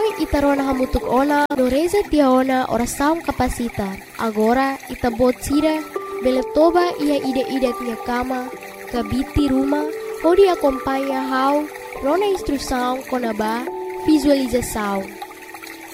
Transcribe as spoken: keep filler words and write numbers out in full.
Hoy itarona hamutuk ona, no reza tiaona oração kapasita. Agora itabot sira, beletoba ia ida-ida tia kama, kabiti rumah, hodi acompanha hau, rona instrução konaba, visualização.